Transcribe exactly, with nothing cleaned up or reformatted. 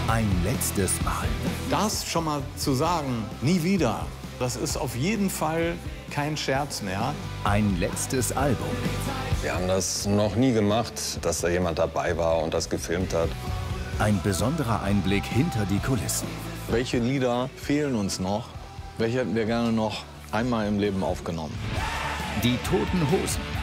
Ein letztes Mal. Das schon mal zu sagen, nie wieder, das ist auf jeden Fall kein Scherz mehr. Ein letztes Album. Wir haben das noch nie gemacht, dass da jemand dabei war und das gefilmt hat. Ein besonderer Einblick hinter die Kulissen. Welche Lieder fehlen uns noch? Welche hätten wir gerne noch einmal im Leben aufgenommen? Die Toten Hosen.